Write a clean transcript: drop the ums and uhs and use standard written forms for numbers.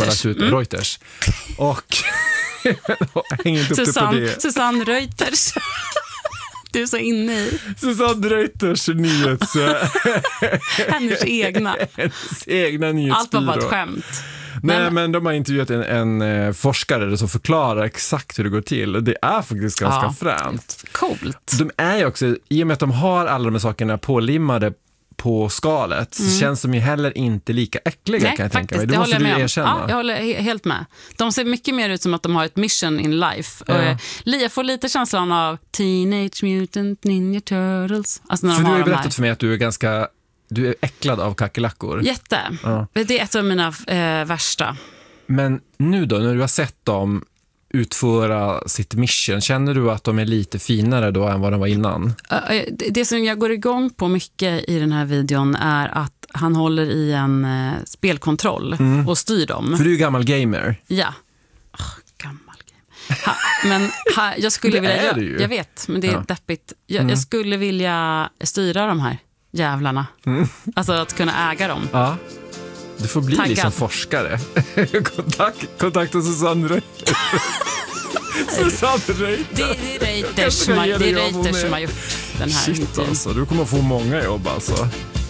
Reuters. Reuters. Och häng inte upp på det. Susanne Reuters. Du är så inne i Susanne Reuters nyhets... hennes egna nyhetsbyrå. Allt var bara ett skämt. Nej, men de har intervjuat en forskare som förklarar exakt hur det går till. Det är faktiskt ganska fränt. Coolt. De är ju också, i och med att de har alla de här sakerna pålimmade på skalet, så känns de ju heller inte lika äckliga. Nej, kan jag tänka mig. Det måste du erkänna. Ja, jag håller helt med. De ser mycket mer ut som att de har ett mission in life. Jag får lite känslan av Teenage Mutant Ninja Turtles. Alltså när för de du har ju de berättat för mig att du är äcklad av kackerlackor. Jätte. Ja. Det är ett av mina värsta. Men nu då, när du har sett dem utföra sitt mission, känner du att de är lite finare då än vad de var innan? Det som jag går igång på mycket i den här videon är att han håller i en spelkontroll och styr dem. För du är gammal gamer. Ja. Gammal gamer. Jag skulle vilja... Jag vet, men det är deppigt. Jag skulle vilja styra de här jävlarna. Alltså att kunna äga dem. Ja. Du får bli liksom forskare. Kontakta Susanne Reuters. Susanne Reuters. Det är Reuters som har gjort den här intervjun. Alltså, du kommer få många jobb alltså.